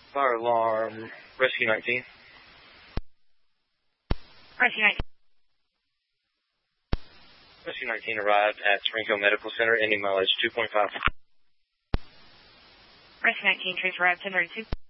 Fire alarm, Rescue 19. Rescue 19. Rescue 19 arrived at Springfield Medical Center, ending mileage 2.5. Rescue 19, trace arrived 1032.